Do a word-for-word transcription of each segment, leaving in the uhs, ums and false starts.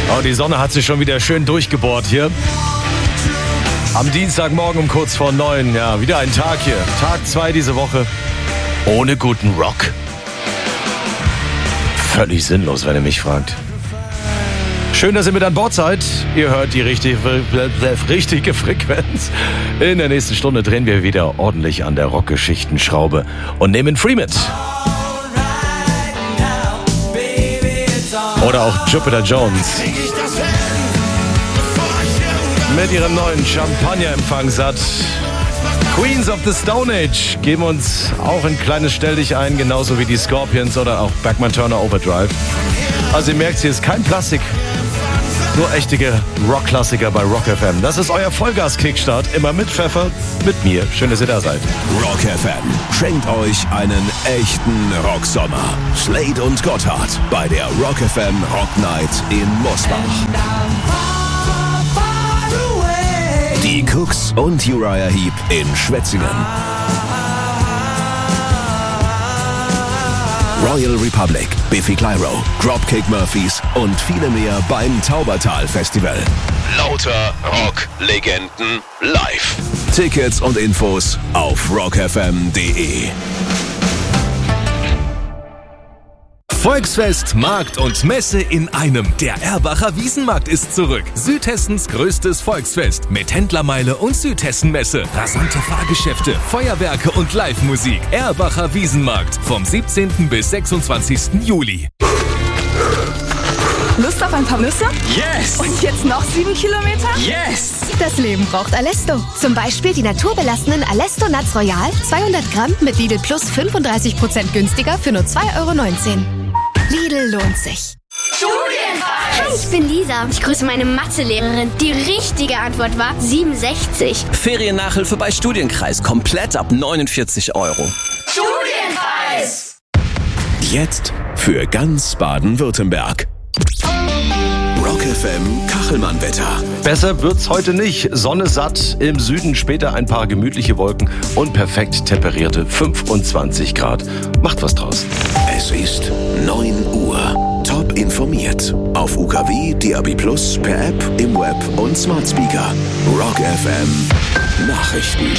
Oh, die Sonne hat sich schon wieder schön durchgebohrt hier. Am Dienstagmorgen um kurz vor neun. Ja, wieder ein Tag hier. Tag zwei diese Woche. Ohne guten Rock. Völlig sinnlos, wenn ihr mich fragt. Schön, dass ihr mit an Bord seid. Ihr hört die richtige, richtige Frequenz. In der nächsten Stunde drehen wir wieder ordentlich an der Rockgeschichtenschraube und nehmen Free mit. Oder auch Jupiter Jones. Mit ihrem neuen Champagnerempfang satt. Queens of the Stone Age geben uns auch ein kleines Stelldich ein, genauso wie die Scorpions oder auch Bachman Turner Overdrive. Also ihr merkt, hier ist kein Plastik, nur echte Rockklassiker bei Rock F M. Das ist euer Vollgas-Kickstart, immer mit Pfeffer, mit mir. Schön, dass ihr da seid. Rock F M schenkt euch einen echten Rocksommer. Slade und Gotthard bei der Rock F M Rock Night in Mosbach. Die Cooks und Uriah Heep in Schwetzingen. Royal Republic, Biffy Clyro, Dropkick Murphys und viele mehr beim Taubertal Festival. Lauter Rock-Legenden live. Tickets und Infos auf rock f m punkt d e. Volksfest, Markt und Messe in einem. Der Erbacher Wiesenmarkt ist zurück. Südhessens größtes Volksfest mit Händlermeile und Südhessenmesse. Rasante Fahrgeschäfte, Feuerwerke und Live-Musik. Erbacher Wiesenmarkt vom siebzehnten bis sechsundzwanzigsten Juli. Lust auf ein paar Nüsse? Yes! Und jetzt noch sieben Kilometer? Yes! Das Leben braucht Alesto. Zum Beispiel die naturbelassenen Alesto Nuts Royal, zweihundert Gramm mit Lidl Plus fünfunddreißig Prozent günstiger für nur zwei Euro neunzehn. Lidl lohnt sich. Studienreis! Hi, ich bin Lisa. Ich grüße meine Mathelehrerin. Die richtige Antwort war siebenundsechzig. Feriennachhilfe bei Studienkreis. Komplett ab neunundvierzig Euro. Studienreis! Jetzt für ganz Baden-Württemberg. Rock F M Kachelmann-Wetter. Besser wird's heute nicht. Sonne satt, im Süden später ein paar gemütliche Wolken und perfekt temperierte fünfundzwanzig Grad. Macht was draus. Es ist neun Uhr. Top informiert. Auf U K W, D A B Plus, per App, im Web und Smart Speaker. Rock F M Nachrichten.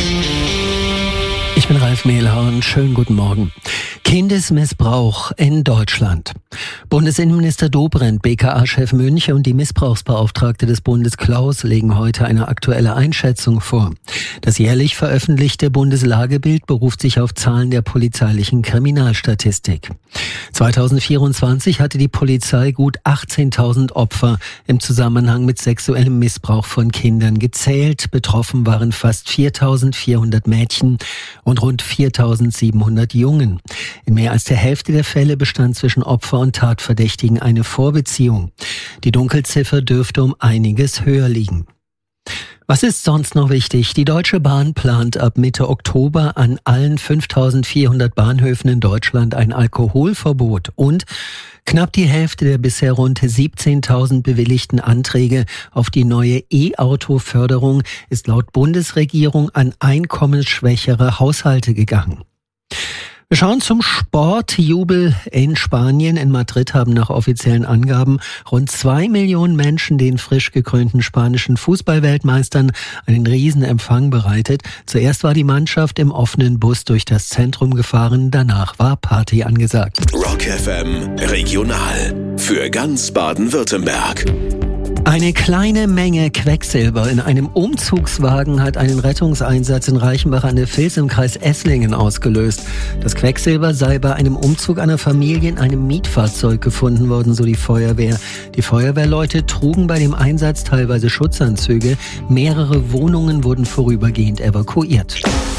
Ich bin Ralf Mehlhorn. Schönen guten Morgen. Kindesmissbrauch in Deutschland. Bundesinnenminister Dobrindt, B K A-Chef Münch und die Missbrauchsbeauftragte des Bundes Klaus legen heute eine aktuelle Einschätzung vor. Das jährlich veröffentlichte Bundeslagebild beruft sich auf Zahlen der polizeilichen Kriminalstatistik. zweitausendvierundzwanzig hatte die Polizei gut achtzehntausend Opfer im Zusammenhang mit sexuellem Missbrauch von Kindern gezählt. Betroffen waren fast viertausendvierhundert Mädchen und rund viertausendsiebenhundert Jungen. In mehr als der Hälfte der Fälle bestand zwischen Opfer und Tatverdächtigen eine Vorbeziehung. Die Dunkelziffer dürfte um einiges höher liegen. Was ist sonst noch wichtig? Die Deutsche Bahn plant ab Mitte Oktober an allen fünftausendvierhundert Bahnhöfen in Deutschland ein Alkoholverbot und knapp die Hälfte der bisher rund siebzehntausend bewilligten Anträge auf die neue E-Auto-Förderung ist laut Bundesregierung an einkommensschwächere Haushalte gegangen. Wir schauen zum Sportjubel in Spanien. In Madrid haben nach offiziellen Angaben rund zwei Millionen Menschen den frisch gekrönten spanischen Fußballweltmeistern einen Riesenempfang bereitet. Zuerst war die Mannschaft im offenen Bus durch das Zentrum gefahren, danach war Party angesagt. Rock F M Regional für ganz Baden-Württemberg. Eine kleine Menge Quecksilber in einem Umzugswagen hat einen Rettungseinsatz in Reichenbach an der Vils im Kreis Esslingen ausgelöst. Das Quecksilber sei bei einem Umzug einer Familie in einem Mietfahrzeug gefunden worden, so die Feuerwehr. Die Feuerwehrleute trugen bei dem Einsatz teilweise Schutzanzüge. Mehrere Wohnungen wurden vorübergehend evakuiert.